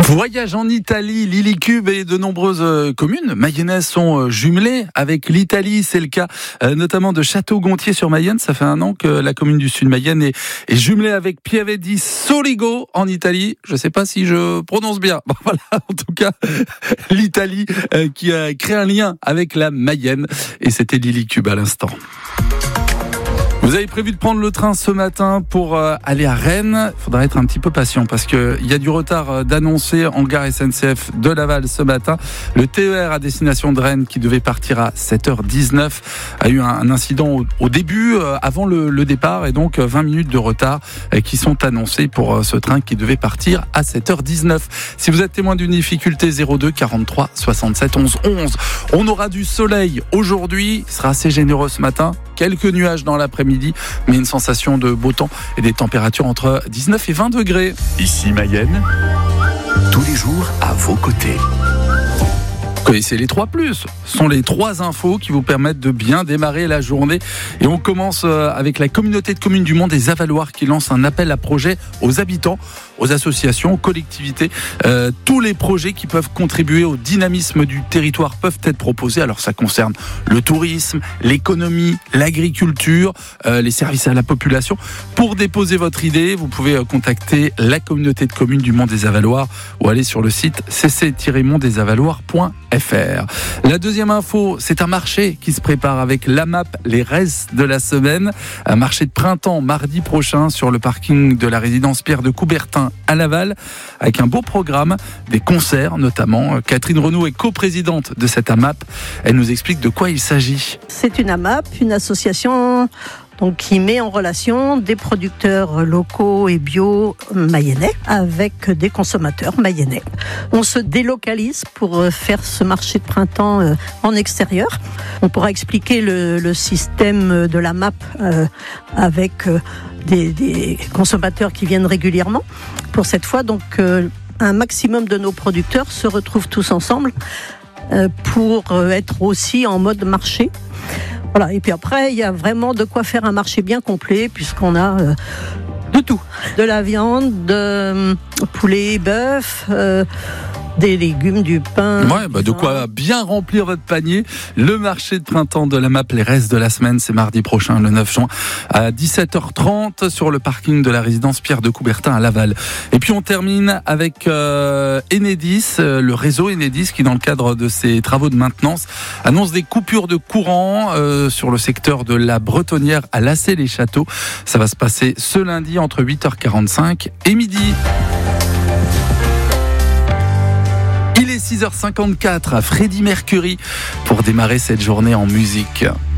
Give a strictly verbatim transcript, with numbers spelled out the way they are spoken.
Voyage en Italie, l'Illicube et de nombreuses euh, communes mayennaises sont euh, jumelées avec l'Italie. C'est le cas euh, notamment de Château-Gontier sur Mayenne. Ça fait un an que la commune du Sud Mayenne est, est jumelée avec Pieve di Soligo en Italie. Je ne sais pas si je prononce bien. Bon, voilà, en tout cas, l'Italie euh, qui a créé un lien avec la Mayenne. Et c'était l'Illicube à l'instant. Vous avez prévu de prendre le train ce matin pour euh, aller à Rennes. Il faudra être un petit peu patient parce qu'il y a du retard euh, d'annoncer en gare S N C F de Laval ce matin. Le T E R à destination de Rennes qui devait partir à sept heures dix-neuf a eu un, un incident au, au début, euh, avant le, le départ, et donc vingt minutes de retard euh, qui sont annoncés pour euh, ce train qui devait partir à sept heures dix-neuf. Si vous êtes témoin d'une difficulté, zéro deux quarante-trois soixante-sept onze onze. On aura du soleil aujourd'hui, il sera assez généreux ce matin. Quelques nuages dans l'après-midi, mais une sensation de beau temps et des températures entre dix-neuf et vingt degrés. Ici Mayenne, tous les jours à vos côtés. Vous connaissez les trois plus, ce sont les trois infos qui vous permettent de bien démarrer la journée. Et on commence avec la communauté de communes du Mont des Avaloirs qui lance un appel à projet aux habitants, aux associations, aux collectivités. Euh, tous les projets qui peuvent contribuer au dynamisme du territoire peuvent être proposés. Alors ça concerne le tourisme, l'économie, l'agriculture, euh, les services à la population. Pour déposer votre idée, vous pouvez contacter la communauté de communes du Mont des Avaloirs ou aller sur le site c c tiret mont des avaloirs point f r. La deuxième info, c'est un marché qui se prépare avec l'A M A P, les restes de la semaine. Un marché de printemps mardi prochain sur le parking de la résidence Pierre de Coubertin à Laval, avec un beau programme, des concerts notamment. Catherine Renaud est coprésidente de cette A M A P. Elle nous explique de quoi il s'agit. C'est une A M A P, une association donc, qui met en relation des producteurs locaux et bio mayennais avec des consommateurs mayennais. On se délocalise pour faire ce marché de printemps en extérieur. On pourra expliquer le, le système de la M A P euh, avec des, des consommateurs qui viennent régulièrement. Pour cette fois, donc, euh, un maximum de nos producteurs se retrouvent tous ensemble euh, pour être aussi en mode marché. Voilà. Et puis après, il y a vraiment de quoi faire un marché bien complet, puisqu'on a euh, de tout. De la viande, de euh, poulet, bœuf, euh, des légumes, du pain. Ouais, bah de quoi bien remplir votre panier. Le marché de printemps de la M A P, les restes de la semaine, c'est mardi prochain, le neuf juin, à dix-sept heures trente, sur le parking de la résidence Pierre de Coubertin à Laval. Et puis on termine avec euh, Enedis, euh, le réseau Enedis, qui dans le cadre de ses travaux de maintenance, annonce des coupures de courant euh, sur le secteur de la Bretonnière à Lassay-les-Châteaux. Ça va se passer ce lundi entre huit heures quarante-cinq et midi. Il est six heures cinquante-quatre à Freddie Mercury pour démarrer cette journée en musique.